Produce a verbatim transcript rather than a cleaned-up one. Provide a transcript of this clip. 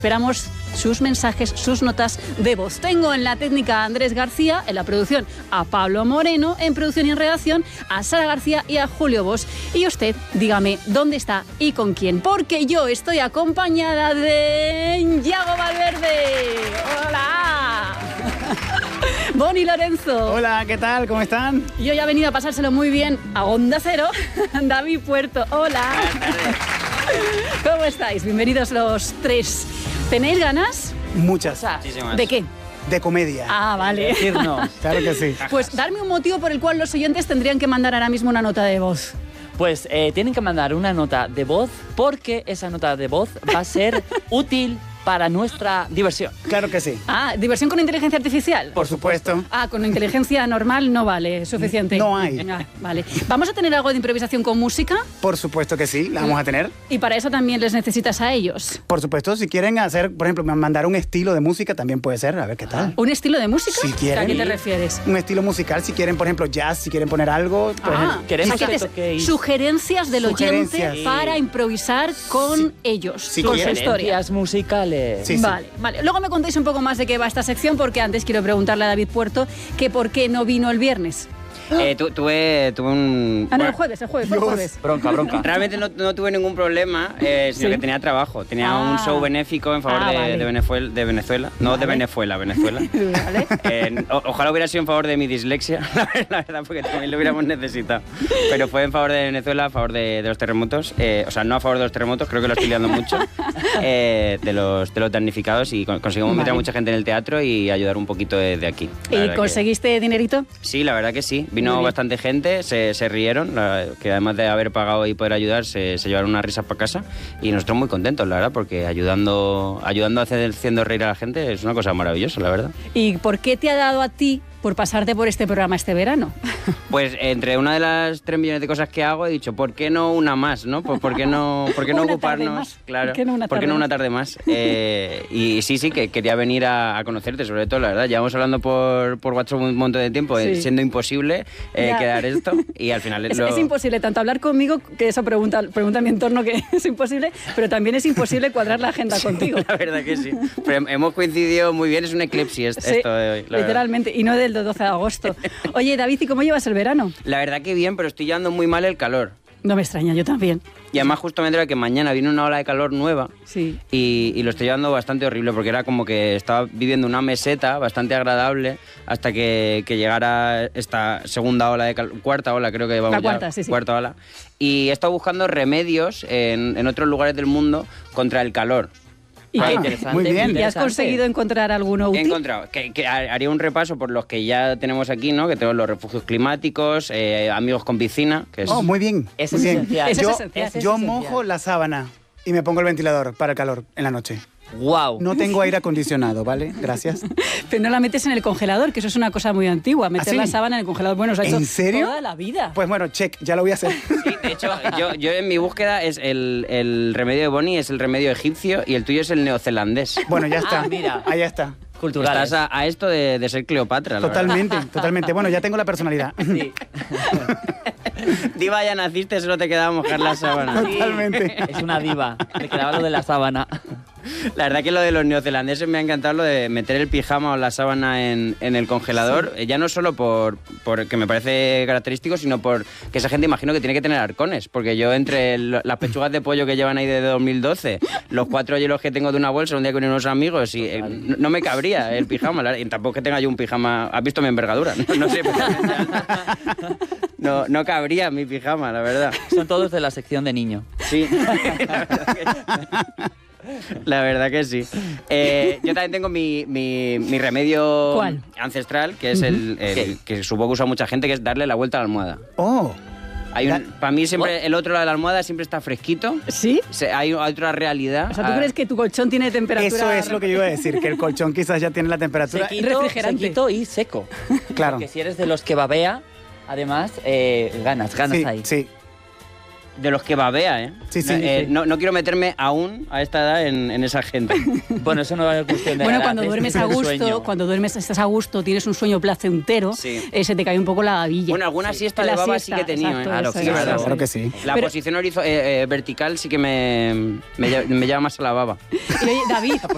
Esperamos sus mensajes, sus notas de voz. Tengo en la técnica a Andrés García, en la producción a Pablo Moreno, en producción y en redacción a Sara García y a Julio Bosch. Y usted, dígame dónde está y con quién, porque yo estoy acompañada de Yago Valverde. ¡Hola! Boni Lorenzo. Hola, ¿qué tal? ¿Cómo están? Y hoy ha venido a pasárselo muy bien a Onda Cero, David Puerto. Hola. ¿Cómo estáis? Bienvenidos los tres. ¿Tenéis ganas? Muchas. O sea, ¿de qué? De comedia. Ah, vale. Decirnos. Claro que sí. Pues darme un motivo por el cual los oyentes tendrían que mandar ahora mismo una nota de voz. Pues eh, tienen que mandar una nota de voz porque esa nota de voz va a ser útil para nuestra diversión. Claro que sí. Ah, ¿diversión con inteligencia artificial? Por supuesto. Ah, con inteligencia normal no vale, suficiente. No hay. Ah, vale. ¿Vamos a tener algo de improvisación con música? Por supuesto que sí, la vamos a tener. Y para eso también les necesitas a ellos. Por supuesto, si quieren hacer, por ejemplo, mandar un estilo de música también puede ser, a ver qué tal. ¿Un estilo de música? Si quieren. ¿A qué te refieres? Un estilo musical, si quieren, por ejemplo, jazz, si quieren poner algo. Por Ah, ejemplo. queremos o sea, que que te- toquéis- sugerencias del Sugerencias. oyente para improvisar con ellos, Si con su quieren. historia. Sugerencias musicales. Sí, sí. Vale, vale. Luego me contáis un poco más de qué va esta sección, porque antes quiero preguntarle a David Puerto que por qué no vino el viernes. Eh, tu- tuve, tuve un... Ah, no, el bueno, jueves, el jueves, fue el Dios. jueves. Bronca, bronca. realmente no, no tuve ningún problema, eh, sino ¿Sí? que tenía trabajo. Tenía Ah. un show benéfico en favor Ah, de, vale. de Venezuela, de Venezuela. No, de Vale. Venezuela, Venezuela. Vale. Eh, o- ojalá hubiera sido en favor de mi dislexia, la verdad, porque también lo hubiéramos necesitado. Pero fue en favor de Venezuela, a favor de, de los terremotos. Eh, o sea, no a favor de los terremotos, creo que lo estoy liando mucho. eh, de, los, de los damnificados y con- conseguimos meter a Vale. mucha gente en el teatro y ayudar un poquito de, de aquí. La ¿Y verdad que- conseguiste dinerito? Sí, la verdad que sí. Muy Vino bien. bastante gente, se, se rieron, la- que además de haber pagado y poder ayudar, se, se llevaron unas risas para casa. Y nosotros muy contentos, la verdad, porque ayudando, ayudando a hacer, haciendo reír a la gente es una cosa maravillosa, la verdad. ¿Y por qué te ha dado a ti por pasarte por este programa este verano? Pues entre una de las tres millones de cosas que hago he dicho, ¿por qué no una más, no? Pues, ¿por qué no, por qué no Una tarde ocuparnos? más. Claro. ¿Por qué no una ¿Por qué tarde no una más? tarde más? Eh, y sí, sí, que quería venir a, a conocerte, sobre todo, la verdad. Llevamos hablando por, por WhatsApp un montón de tiempo, eh, Sí. siendo imposible eh, Ya. quedar esto. Y al final Es, lo... es imposible tanto hablar conmigo, que eso pregunta, pregunta a mi entorno que es imposible, pero también es imposible cuadrar la agenda contigo. La verdad que sí. Pero hemos coincidido muy bien, es un eclipse est- Sí, esto de hoy. La verdad. literalmente, y no del doce de agosto. Oye, David, ¿y cómo llevas el verano? La verdad que bien, pero estoy llevando muy mal el calor. No me extraña, yo también. Y además justo me entero que mañana viene una ola de calor nueva Sí. y, y lo estoy llevando bastante horrible porque era como que estaba viviendo una meseta bastante agradable hasta que, que llegara esta segunda ola de calor, cuarta ola creo que vamos La ya, cuarta, sí, sí. cuarta ola. Y he estado buscando remedios en, en otros lugares del mundo contra el calor. ¿Y, Ah, qué- interesante, muy bien. ¿y has interesante. conseguido encontrar alguno He útil? encontrado que, que haría un repaso por los que ya tenemos aquí, ¿no? Que tenemos los refugios climáticos, eh, amigos con piscina, que es... Oh, muy bien. Es muy bien. esencial. Eso es Yo, esencial. Eso es yo esencial. mojo la sábana y me pongo el ventilador para el calor en la noche. Wow. No tengo aire acondicionado, ¿vale? Gracias. Pero no la metes en el congelador, que eso es una cosa muy antigua, meter ¿Ah, sí? la sábana en el congelador. Bueno, se ha hecho ¿En serio? toda la vida. Pues bueno, check, ya lo voy a hacer. Sí, de hecho, yo, yo en mi búsqueda es el, el remedio de Bonnie es el remedio egipcio y el tuyo es el neozelandés. Bueno, ya está. Ah, mira. Ahí ya está. Culturales. Estás a, a esto de, de ser Cleopatra, la Totalmente, totalmente. Bueno, ya tengo la personalidad. Sí. verdad. Diva, ya naciste, solo te quedaba mojar la sábana. Totalmente. Es una diva. Me quedaba lo de la sábana. La verdad que lo de los neozelandeses me ha encantado lo de meter el pijama o la sábana en, en el congelador, eh, ya no solo por, por que me parece característico, sino por que esa gente imagino que tiene que tener arcones, porque yo entre el- las pechugas de pollo que llevan ahí de dos mil doce, los cuatro hielos que tengo de una bolsa un día con unos amigos, y eh, no, no me cabría el pijama, la- y tampoco que tenga yo un pijama, has visto mi envergadura, no, no sé, pero- no, no cabría mi pijama, la verdad. Son todos de la sección de niño. Sí, la verdad que, la verdad que sí. Eh, yo también tengo mi, mi, mi remedio ¿Cuál? ancestral, que es el, el ¿Qué? que supongo que usa mucha gente, que es darle la vuelta a la almohada. Oh, Hay un, para mí siempre el otro lado de la almohada siempre está fresquito. ¿Sí? Se- hay otra realidad. O sea, ¿tú Ah, crees que tu colchón tiene temperatura? eso es lo que yo iba a decir, que el colchón quizás ya tiene la temperatura. Sequito, refrigerante. sequito y seco. Claro. Porque si eres de los que babea, además, eh, ganas, ganas Sí, ahí. sí. de los que babea, ¿eh? Sí, sí, no, eh, sí. no, no quiero meterme aún a esta edad en, en esa gente. Bueno, eso no es cuestión de Bueno, edad, cuando es duermes a del gusto, sueño. cuando duermes, estás a gusto, tienes un sueño placentero, Sí. eh, se te cae un poco la babilla. Bueno, alguna siesta La de baba siesta, sí que he tenido, exacto, ¿eh? Claro, eso sí, es. verdad. Claro que sí. La Pero- posición horizo- eh, eh, vertical sí que me, me, lle- me lleva más a la baba. Y oye, David,